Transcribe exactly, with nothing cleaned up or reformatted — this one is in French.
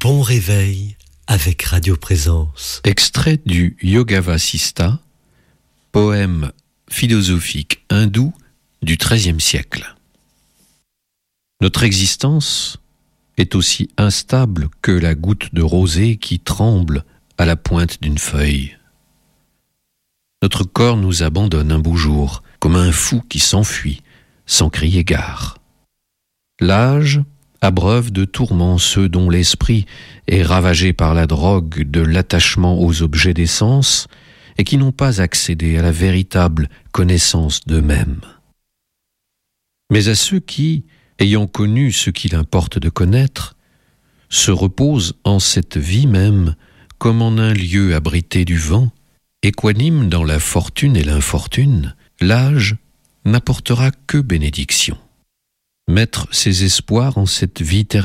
Bon réveil avec Radio Présence. Extrait du Yoga Vasista, poème philosophique hindou du treizième siècle. Notre existence est aussi instable que la goutte de rosée qui tremble à la pointe d'une feuille. Notre corps nous abandonne un beau jour, comme un fou qui s'enfuit, sans crier gare. L'âge abreuve de tourments ceux dont l'esprit est ravagé par la drogue de l'attachement aux objets des sens et qui n'ont pas accédé à la véritable connaissance d'eux-mêmes. Mais à ceux qui, ayant connu ce qu'il importe de connaître, se reposent en cette vie même comme en un lieu abrité du vent, équanime dans la fortune et l'infortune, l'âge n'apportera que bénédiction. Mettre ses espoirs en cette vie terrestre